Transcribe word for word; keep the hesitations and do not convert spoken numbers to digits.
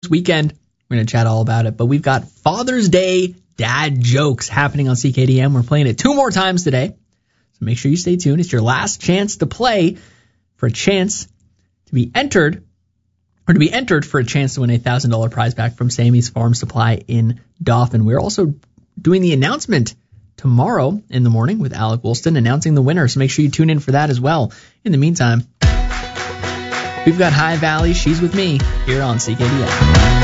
weekend. We're going to chat all about it. But we've got Father's Day dad jokes happening on C K D M. We're playing it two more times today. So make sure you stay tuned. It's your last chance to play for a chance to be entered or to be entered for a chance to win a one thousand dollars prize pack from Sammy's Farm Supply in Dauphin. We're also doing the announcement tomorrow in the morning with Alec Woolston announcing the winner. So make sure you tune in for that as well. In the meantime, we've got High Valley. She's with me here on C K D M.